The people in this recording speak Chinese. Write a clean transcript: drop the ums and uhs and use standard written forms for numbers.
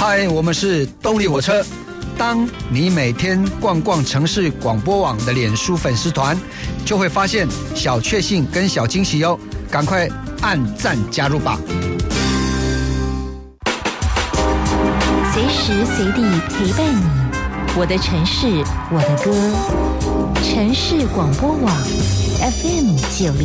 嗨，我们是动力火车。当你每天逛逛城市广播网的脸书粉丝团，就会发现小确幸跟小惊喜哦，赶快按赞加入吧！ 随时随地陪伴你，我的城市，我的歌，城市广播网 FM 96。